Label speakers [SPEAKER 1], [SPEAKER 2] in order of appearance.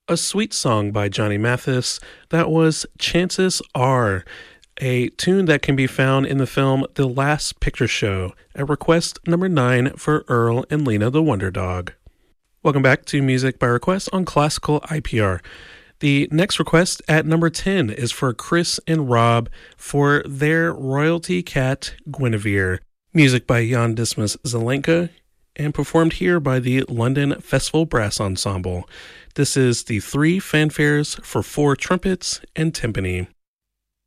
[SPEAKER 1] A sweet song by Johnny Mathis. That was Chances Are, a tune that can be found in the film The Last Picture Show at request number 9 for Earl and Lena the Wonder Dog. Welcome back to Music by Request on Classical IPR. The next request at number 10 is for Chris and Rob for their royalty cat, Guinevere. Music by Jan Dismas Zelenka and performed here by the London Festival Brass Ensemble. This is the 3 fanfares for 4 trumpets and timpani.